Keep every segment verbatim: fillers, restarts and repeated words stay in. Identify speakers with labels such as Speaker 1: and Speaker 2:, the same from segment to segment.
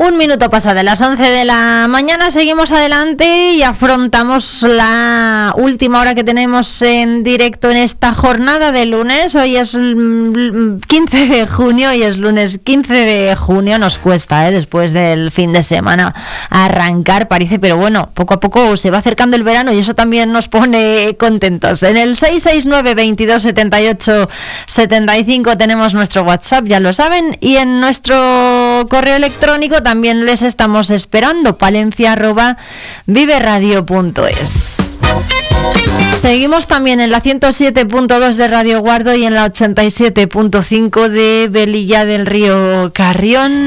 Speaker 1: Un minuto pasa de las once de la mañana, seguimos adelante y afrontamos la última hora que tenemos en directo en esta jornada de lunes. Hoy es quince de junio y es lunes quince de junio. Nos cuesta, ¿eh? Después del fin de semana arrancar, parece, pero bueno, poco a poco se va acercando el verano y eso también nos pone contentos. En el seis seis nueve, veintidós, setenta y ocho, setenta y cinco tenemos nuestro WhatsApp, ya lo saben, y en nuestro correo electrónico también les estamos esperando, palencia arroba viveradio punto es. Seguimos también en la ciento siete punto dos de Radio Guardo y en la ochenta y siete punto cinco de Velilla del Río Carrión.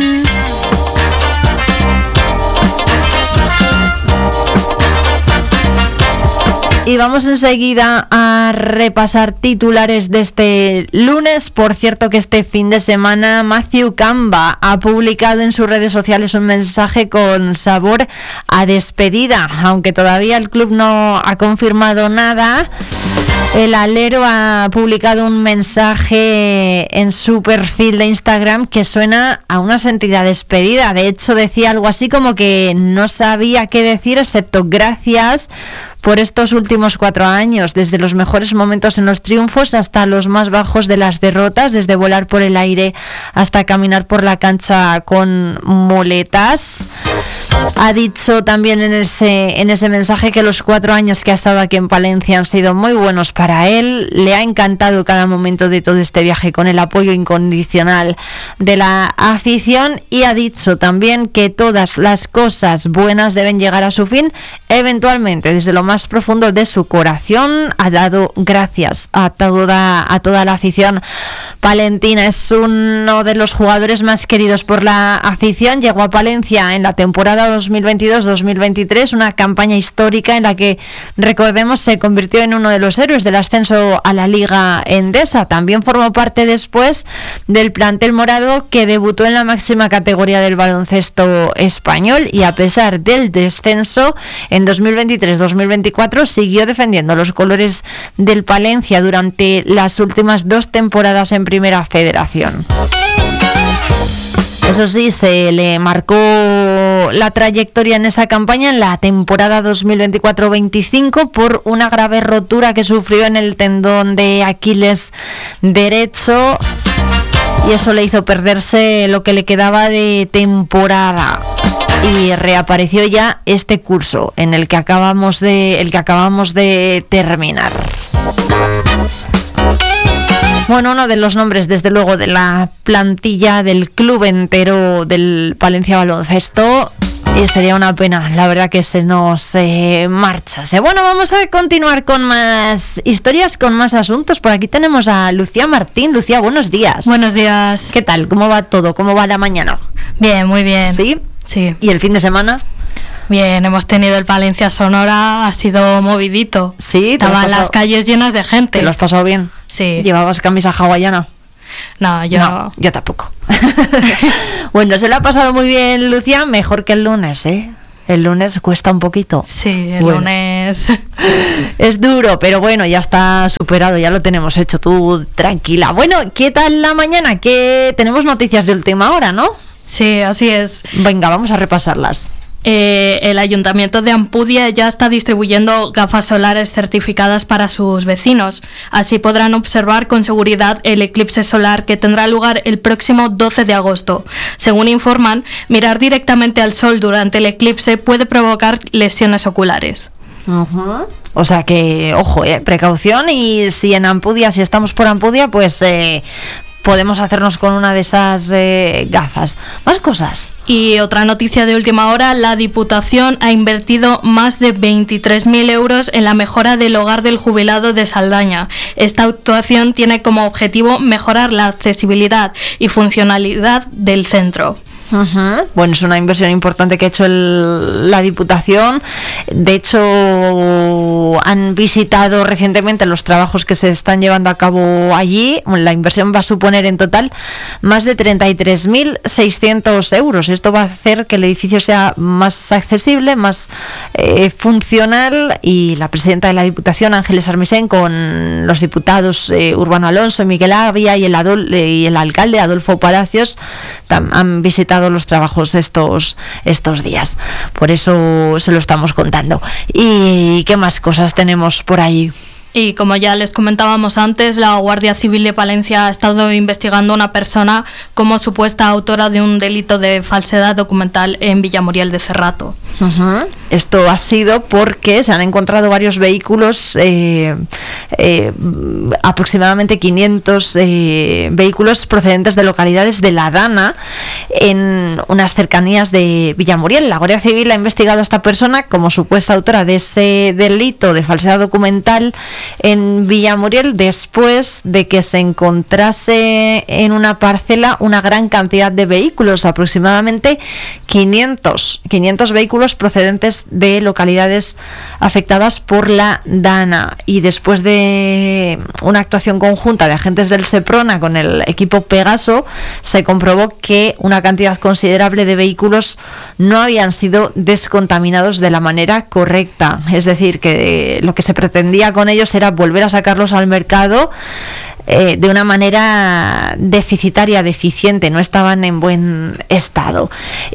Speaker 1: Y vamos enseguida a repasar titulares de este lunes. Por cierto que este fin de semana Matthew Camba ha publicado en sus redes sociales un mensaje con sabor a despedida. Aunque todavía el club no ha confirmado nada, el alero ha publicado un mensaje en su perfil de Instagram que suena a una sentida despedida. De hecho decía algo así como que no sabía qué decir excepto gracias por estos últimos cuatro años, desde los mejores momentos en los triunfos hasta los más bajos de las derrotas, desde volar por el aire hasta caminar por la cancha con muletas. Ha dicho también en ese, en ese mensaje que los cuatro años que ha estado aquí en Palencia han sido muy buenos para él. Le ha encantado cada momento de todo este viaje con el apoyo incondicional de la afición y ha dicho también que todas las cosas buenas deben llegar a su fin eventualmente. Desde lo más profundo de su corazón ha dado gracias a toda, a toda la afición palentina. Es uno de los jugadores más queridos por la afición. Llegó a Palencia en la temporada dos mil veintidós dos mil veintitrés, una campaña histórica en la que, recordemos, se convirtió en uno de los héroes del ascenso a la Liga Endesa. También formó parte después del plantel morado que debutó en la máxima categoría del baloncesto español y a pesar del descenso en dos mil veintitrés dos mil veinticuatro siguió defendiendo los colores del Palencia durante las últimas dos temporadas en Primera Federación. Eso sí, se le marcó la trayectoria en esa campaña en la temporada dos mil veinticuatro veinticinco por una grave rotura que sufrió en el tendón de Aquiles derecho y eso le hizo perderse lo que le quedaba de temporada. Y reapareció ya este curso en el que acabamos de, el que acabamos de terminar. Bueno, uno de los nombres, desde luego, de la plantilla del club entero del Palencia Baloncesto. Y sería una pena, la verdad, que se nos eh, marchase. Bueno, vamos a continuar con más historias, con más asuntos. Por aquí tenemos a Lucía Martín. Lucía, buenos días.
Speaker 2: Buenos días.
Speaker 1: ¿Qué tal? ¿Cómo va todo? ¿Cómo va la mañana?
Speaker 2: Bien, muy bien.
Speaker 1: ¿Sí?
Speaker 2: Sí.
Speaker 1: ¿Y el fin de semana?
Speaker 2: Bien, hemos tenido el Palencia Sonora, ha sido movidito.
Speaker 1: Sí,
Speaker 2: estaban las calles llenas de gente.
Speaker 1: ¿Te lo has pasado bien?
Speaker 2: Sí.
Speaker 1: ¿Llevabas camisa hawaiana?
Speaker 2: No, yo
Speaker 1: no. Yo tampoco. Bueno, se lo ha pasado muy bien, Lucía, mejor que el lunes, ¿eh? El lunes cuesta un poquito.
Speaker 2: Sí, el
Speaker 1: bueno.
Speaker 2: lunes
Speaker 1: es duro, pero bueno, ya está superado, ya lo tenemos hecho, tú tranquila. Bueno, ¿qué tal la mañana? Que tenemos noticias de última hora, ¿no?
Speaker 2: Sí, así es.
Speaker 1: Venga, vamos a repasarlas.
Speaker 2: Eh, el Ayuntamiento de Ampudia ya está distribuyendo gafas solares certificadas para sus vecinos. Así podrán observar con seguridad el eclipse solar que tendrá lugar el próximo doce de agosto. Según informan, mirar directamente al sol durante el eclipse puede provocar lesiones oculares.
Speaker 1: Uh-huh. O sea que, ojo, eh, precaución, y si en Ampudia, si estamos por Ampudia, pues eh, podemos hacernos con una de esas eh, gafas. Más cosas.
Speaker 2: Y otra noticia de última hora, la Diputación ha invertido más de veintitrés mil euros en la mejora del hogar del jubilado de Saldaña. Esta actuación tiene como objetivo mejorar la accesibilidad y funcionalidad del centro.
Speaker 1: Uh-huh. Bueno, es una inversión importante que ha hecho el, la Diputación. De hecho, han visitado recientemente los trabajos que se están llevando a cabo allí. La inversión va a suponer en total más de treinta y tres mil seiscientos euros. Esto va a hacer que el edificio sea más accesible, más eh, funcional, y la presidenta de la Diputación, Ángeles Armisen, con los diputados eh, Urbano Alonso y Miguel Avia y el, Adol- eh, y el alcalde Adolfo Palacios, tam- han visitado paralizado los trabajos estos, estos días. Por eso se lo estamos contando. ¿Y qué más cosas tenemos por ahí?
Speaker 2: Y como ya les comentábamos antes, la Guardia Civil de Palencia ha estado investigando a una persona como supuesta autora de un delito de falsedad documental en Villamuriel de Cerrato.
Speaker 1: Uh-huh. Esto ha sido porque se han encontrado varios vehículos, eh, eh, aproximadamente quinientos eh, vehículos procedentes de localidades de La Dana, en unas cercanías de Villamuriel. La Guardia Civil ha investigado a esta persona como supuesta autora de ese delito de falsedad documental en Villamuriel, después de que se encontrase en una parcela una gran cantidad de vehículos, aproximadamente quinientos vehículos procedentes de localidades afectadas por la Dana. Y después de una actuación conjunta de agentes del Seprona con el equipo Pegaso, se comprobó que una cantidad considerable de vehículos no habían sido descontaminados de la manera correcta. Es decir, que lo que se pretendía con ellos era volver a sacarlos al mercado eh, de una manera deficitaria, deficiente, no estaban en buen estado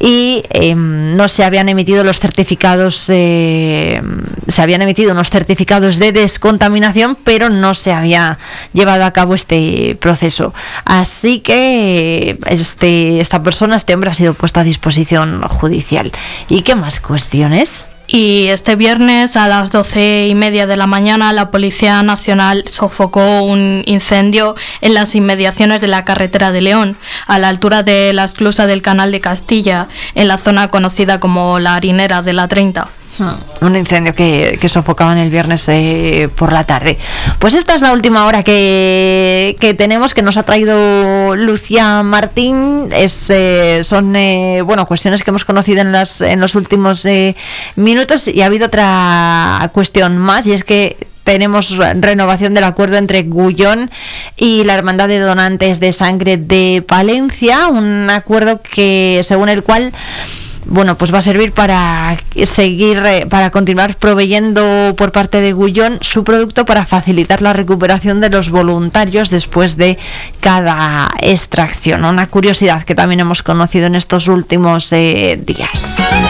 Speaker 1: y eh, no se habían emitido los certificados, eh, se habían emitido unos certificados de descontaminación, pero no se había llevado a cabo este proceso. Así que este, esta persona, este hombre, ha sido puesto a disposición judicial. ¿Y qué más cuestiones?
Speaker 2: Y este viernes a las doce y media de la mañana la Policía Nacional sofocó un incendio en las inmediaciones de la carretera de León, a la altura de la esclusa del Canal de Castilla, en la zona conocida como la Harinera de la treinta.
Speaker 1: Un incendio que, que sofocaban el viernes eh, por la tarde. Pues esta es la última hora que, que tenemos, que nos ha traído Lucía Martín. Es, eh, son eh, bueno, cuestiones que hemos conocido en, las, en los últimos eh, minutos, y ha habido otra cuestión más, y es que tenemos renovación del acuerdo entre Gullón y la Hermandad de Donantes de Sangre de Palencia, un acuerdo que, según el cual, bueno, pues va a servir para seguir, para continuar proveyendo por parte de Gullón su producto para facilitar la recuperación de los voluntarios después de cada extracción. Una curiosidad que también hemos conocido en estos últimos eh, días.